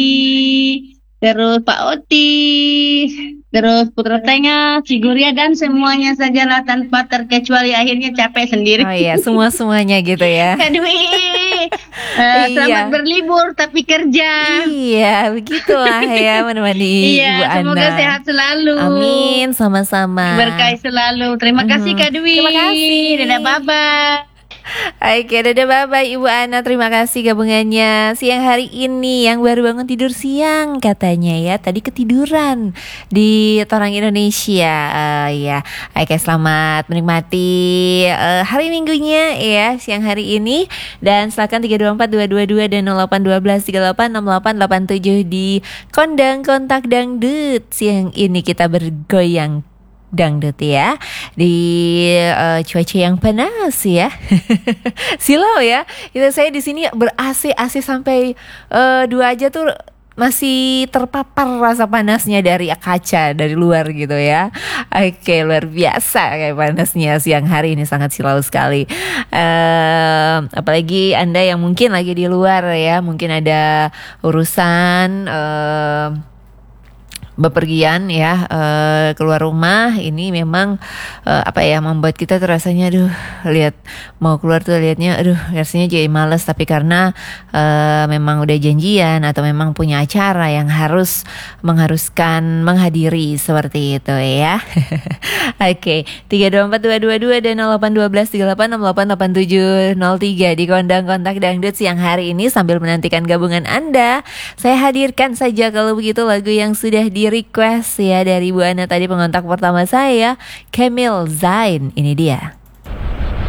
terus Pak Oti, terus Putra Tengah, Siguria dan semuanya sajalah tanpa terkecuali akhirnya capek sendiri. Oh iya, semua-semuanya gitu ya. Kak Dwi, selamat Iya. berlibur tapi kerja. Iya, begitulah ya menemani Ibu Iya, semoga Ana. sehat selalu. Amin, sama-sama. Berkahi selalu. Terima kasih Mhm. Kak Dwi. Terima kasih. Dadah, bye-bye. Oke, dadah bye-bye Ibu Ana. Terima kasih gabungannya siang hari ini. Yang baru bangun tidur siang katanya ya. Tadi ketiduran di Torang Indonesia. Ya, oke, selamat menikmati hari Minggunya ya siang hari ini. Dan silakan 324 222 dan 0812 386887 di Kondang Kontak Dangdut. Siang ini kita bergoyang dangdut ya di cuaca yang panas ya. Silau ya. Itu saya di sini ber AC AC sampai 2 aja tuh masih terpapar rasa panasnya dari kaca dari luar gitu ya. Oke, luar biasa kayak panasnya siang hari ini, sangat silau sekali. Apalagi Anda yang mungkin lagi di luar ya, mungkin ada urusan bepergian ya, keluar rumah. Ini memang apa ya, membuat kita tuh rasanya aduh, lihat mau keluar tuh lihatnya aduh rasanya jadi males, tapi karena memang udah janjian atau memang punya acara yang mengharuskan menghadiri seperti itu ya. Oke, 324 222 dan 0812 38688703 di Kondang Kontak Dangdut siang hari ini. Sambil menantikan gabungan Anda, saya hadirkan saja kalau begitu lagu yang sudah di request ya dari Bu Ana tadi, pengontak pertama saya, Kamil Zain. Ini dia.